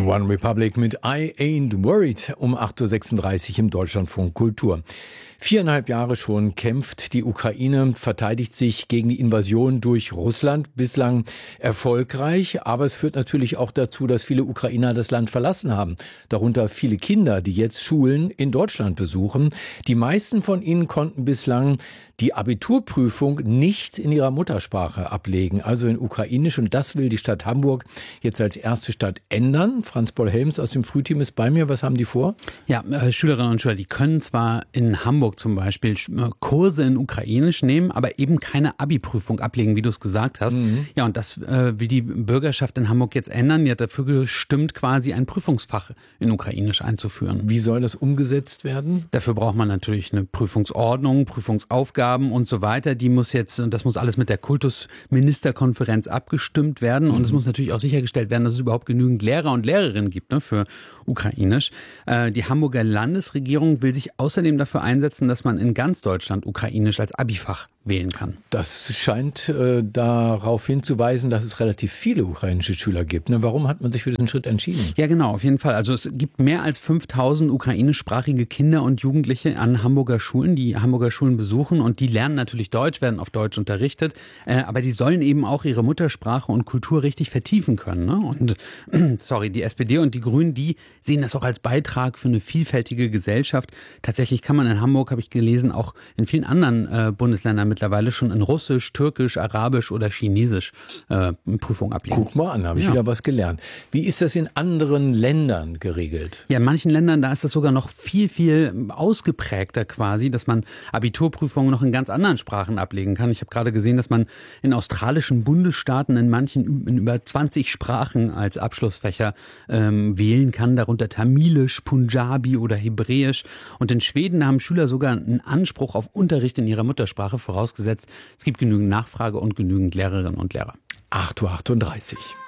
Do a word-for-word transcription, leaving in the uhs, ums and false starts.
One Republic mit I Ain't Worried um acht Uhr sechsunddreißig im Deutschlandfunk Kultur. Viereinhalb Jahre schon kämpft die Ukraine, verteidigt sich gegen die Invasion durch Russland, bislang erfolgreich. Aber es führt natürlich auch dazu, dass viele Ukrainer das Land verlassen haben. Darunter viele Kinder, die jetzt Schulen in Deutschland besuchen. Die meisten von ihnen konnten bislang die Abiturprüfung nicht in ihrer Muttersprache ablegen, also in Ukrainisch. Und das will die Stadt Hamburg jetzt als erste Stadt ändern. Franz-Paul Helms aus dem Frühteam ist bei mir. Was haben die vor? Ja, äh, Schülerinnen und Schüler, die können zwar in Hamburg zum Beispiel Kurse in Ukrainisch nehmen, aber eben keine Abi-Prüfung ablegen, wie du es gesagt hast. Mhm. Ja, und das äh, will die Bürgerschaft in Hamburg jetzt ändern. Die hat dafür gestimmt, quasi ein Prüfungsfach in Ukrainisch einzuführen. Wie soll das umgesetzt werden? Dafür braucht man natürlich eine Prüfungsordnung, Prüfungsaufgaben und so weiter. Die muss jetzt, und das muss alles mit der Kultusministerkonferenz abgestimmt werden. Und mhm. es muss natürlich auch sichergestellt werden, dass es überhaupt genügend Lehrer und Lehrerinnen gibt, ne, für Ukrainisch. Äh, die Hamburger Landesregierung will sich außerdem dafür einsetzen, dass man in ganz Deutschland Ukrainisch als Abifach wählen kann. Das scheint äh, darauf hinzuweisen, dass es relativ viele ukrainische Schüler gibt. Ne? Warum hat man sich für diesen Schritt entschieden? Ja, genau, auf jeden Fall. Also es gibt mehr als fünftausend ukrainischsprachige Kinder und Jugendliche an Hamburger Schulen, die Hamburger Schulen besuchen, und die lernen natürlich Deutsch, werden auf Deutsch unterrichtet, äh, aber die sollen eben auch ihre Muttersprache und Kultur richtig vertiefen können. Ne? Und äh, sorry, die S P D und die Grünen, die sehen das auch als Beitrag für eine vielfältige Gesellschaft. Tatsächlich kann man in Hamburg, habe ich gelesen, auch in vielen anderen äh, Bundesländern mittlerweile schon in Russisch, Türkisch, Arabisch oder Chinesisch äh, Prüfung ablegen. Guck mal an, habe ich ja. wieder was gelernt. Wie ist das in anderen Ländern geregelt? Ja, in manchen Ländern, da ist das sogar noch viel, viel ausgeprägter quasi, dass man Abiturprüfungen noch in ganz anderen Sprachen ablegen kann. Ich habe gerade gesehen, dass man in australischen Bundesstaaten in manchen in über zwanzig Sprachen als Abschlussfächer ähm, wählen kann, darunter Tamilisch, Punjabi oder Hebräisch. Und in Schweden haben Schüler sogar einen Anspruch auf Unterricht in ihrer Muttersprache, vorausgesetzt, es gibt genügend Nachfrage und genügend Lehrerinnen und Lehrer. acht Uhr achtunddreißig.